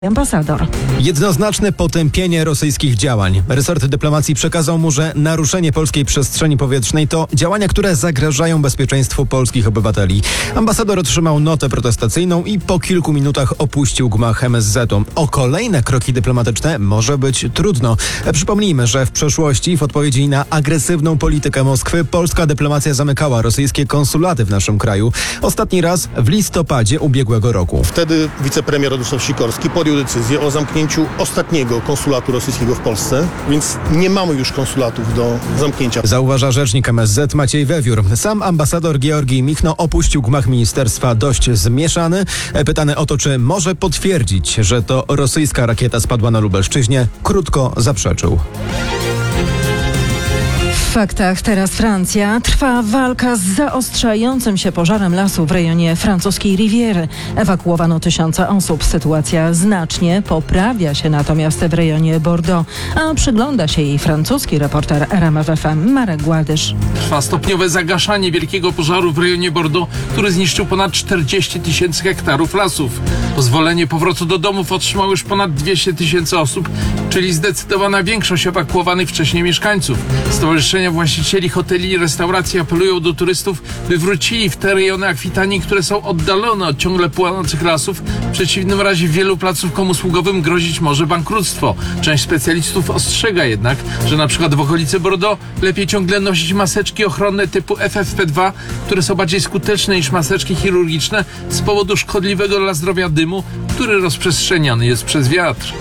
Ambasador. Jednoznaczne potępienie rosyjskich działań. Resort dyplomacji przekazał mu, że naruszenie polskiej przestrzeni powietrznej to działania, które zagrażają bezpieczeństwu polskich obywateli. Ambasador otrzymał notę protestacyjną i po kilku minutach opuścił gmach MSZ-u. O kolejne kroki dyplomatyczne może być trudno. Przypomnijmy, że w przeszłości w odpowiedzi na agresywną politykę Moskwy polska dyplomacja zamykała rosyjskie konsulaty w naszym kraju. Ostatni raz w listopadzie ubiegłego roku. Wtedy wicepremier Radosław Sikorski podjął decyzję o zamknięciu ostatniego konsulatu rosyjskiego w Polsce, więc nie mamy już konsulatów do zamknięcia. Zauważa rzecznik MSZ Maciej Wewiór. Sam ambasador Georgij Michno opuścił gmach ministerstwa dość zmieszany. Pytany o to, czy może potwierdzić, że to rosyjska rakieta spadła na Lubelszczyźnie, krótko zaprzeczył. W faktach teraz Francja. Trwa walka z zaostrzającym się pożarem lasu w rejonie francuskiej Riviery. Ewakuowano tysiące osób. Sytuacja znacznie poprawia się natomiast w rejonie Bordeaux. A przygląda się jej francuski reporter RMF FM Marek Gładysz. Trwa stopniowe zagaszanie wielkiego pożaru w rejonie Bordeaux, który zniszczył ponad 40 000 hektarów lasów. Pozwolenie powrotu do domów otrzymało już ponad 200 000 osób, czyli zdecydowana większość ewakuowanych wcześniej mieszkańców. Stowarzyszenia właścicieli hoteli i restauracji apelują do turystów, by wrócili w te rejony akwitanii, które są oddalone od ciągle płonących lasów. W przeciwnym razie wielu placówkom usługowym grozić może bankructwo. Część specjalistów ostrzega jednak, że na przykład w okolicy Bordeaux lepiej ciągle nosić maseczki ochronne typu FFP2, które są bardziej skuteczne niż maseczki chirurgiczne z powodu szkodliwego dla zdrowia dymu, który rozprzestrzeniany jest przez wiatr.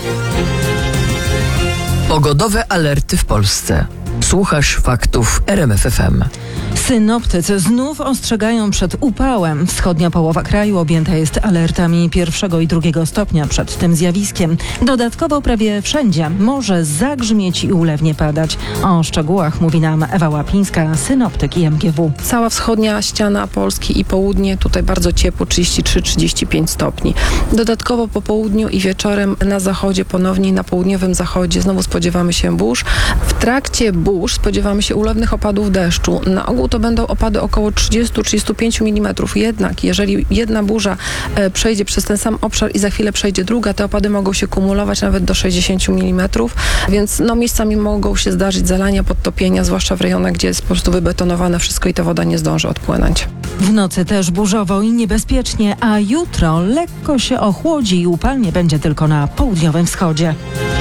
Pogodowe alerty w Polsce. Słuchasz faktów RMF FM. Synoptycy znów ostrzegają przed upałem. Wschodnia połowa kraju objęta jest alertami 1. i 2. stopnia przed tym zjawiskiem. Dodatkowo prawie wszędzie może zagrzmieć i ulewnie padać. O szczegółach mówi nam Ewa Łapińska, synoptyk IMGW. Cała wschodnia ściana Polski i południe, tutaj bardzo ciepło, 33-35 stopni. Dodatkowo po południu i wieczorem na zachodzie, ponownie i na południowym zachodzie znowu spodziewamy się burz. W trakcie burz spodziewamy się ulewnych opadów deszczu. Na ogół to będą opady około 30-35 mm. Jednak jeżeli jedna burza przejdzie przez ten sam obszar i za chwilę przejdzie druga, te opady mogą się kumulować nawet do 60 mm, więc miejscami mogą się zdarzyć zalania, podtopienia, zwłaszcza w rejonach, gdzie jest po prostu wybetonowane wszystko i ta woda nie zdąży odpłynąć. W nocy też burzowo i niebezpiecznie, a jutro lekko się ochłodzi i upalnie będzie tylko na południowym wschodzie.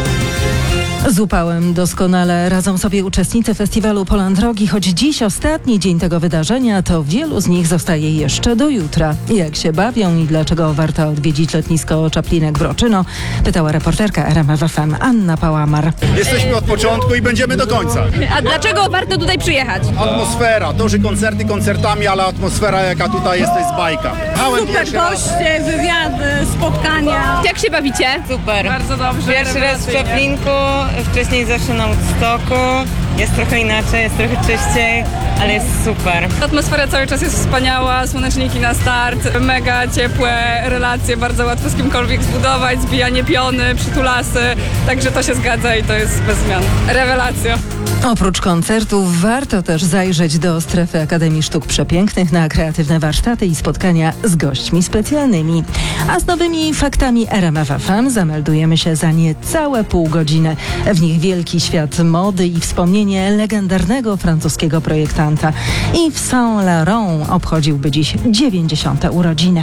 Z upałem doskonale radzą sobie uczestnicy festiwalu Polandrogi, choć dziś ostatni dzień tego wydarzenia, to wielu z nich zostaje jeszcze do jutra. Jak się bawią i dlaczego warto odwiedzić lotnisko Czaplinek-Broczyno, pytała reporterka RMF FM Anna Pałamar. Jesteśmy od początku i będziemy do końca. A dlaczego warto tutaj przyjechać? Atmosfera, to, że koncerty koncertami, ale atmosfera jaka tutaj jest, to jest bajka. Super goście, wywiady, spotkania. Jak się bawicie? Super. Bardzo dobrze. Pierwszy raz w Czaplinku, wcześniej zawsze na Woodstocku. Jest trochę inaczej, jest trochę czyściej, ale jest super. Atmosfera cały czas jest wspaniała, słoneczniki na start, mega ciepłe relacje, bardzo łatwo z kimkolwiek zbudować, zbijanie piony, przytulasy, także to się zgadza i to jest bez zmian. Rewelacja. Oprócz koncertów warto też zajrzeć do strefy Akademii Sztuk Przepięknych na kreatywne warsztaty i spotkania z gośćmi specjalnymi. A z nowymi faktami RMF FM zameldujemy się za niecałe pół godziny. W nich wielki świat mody i wspomnienie legendarnego francuskiego projektanta. Yves Saint Laurent obchodziłby dziś 90. urodziny.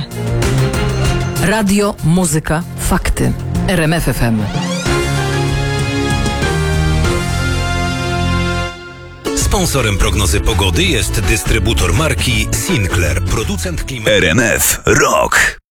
Radio, muzyka, fakty. RMF FM. Sponsorem prognozy pogody jest dystrybutor marki Sinclair, producent klimatu. RMF Rock.